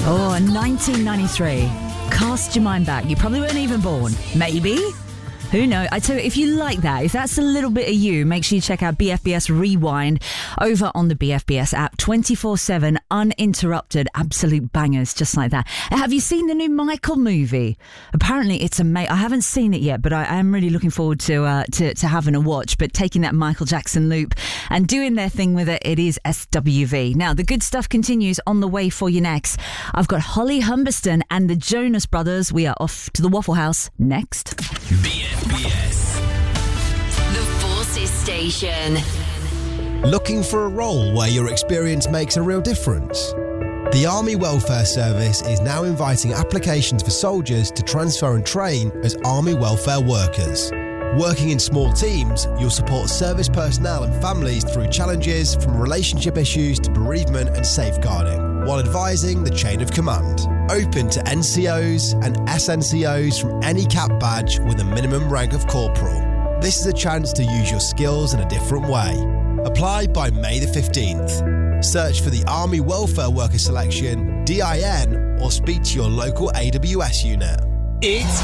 Oh, 1993. Cast your mind back. You probably weren't even born. Maybe. Who knows? I tell you, if you like that, if that's a little bit of you, make sure you check out BFBS Rewind over on the BFBS app. 24/7, uninterrupted, absolute bangers, just like that. Have you seen the new Michael movie? Apparently, it's amazing. I haven't seen it yet, but I am really looking forward to having a watch. But taking that Michael Jackson loop and doing their thing with it, it is SWV. Now, the good stuff continues on the way for you next. I've got Holly Humberston and the Jonas Brothers. We are off to the Waffle House next. BFBS, The Forces Station. Looking for a role where your experience makes a real difference? The Army Welfare Service is now inviting applications for soldiers to transfer and train as Army welfare workers. Working in small teams, you'll support service personnel and families through challenges from relationship issues to bereavement and safeguarding, while advising the chain of command. Open to NCOs and SNCOs from any cap badge with a minimum rank of corporal. This is a chance to use your skills in a different way. Apply by May the 15th. Search for the Army Welfare Worker Selection, DIN, or speak to your local AWS unit. it's